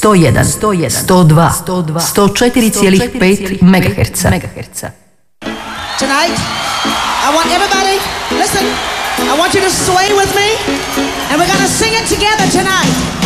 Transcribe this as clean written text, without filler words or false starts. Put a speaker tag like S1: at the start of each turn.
S1: 101, 102, 104,5 MHz.
S2: Tonight, I want everybody, listen, I want you to sway with me, and we're gonna sing it together tonight.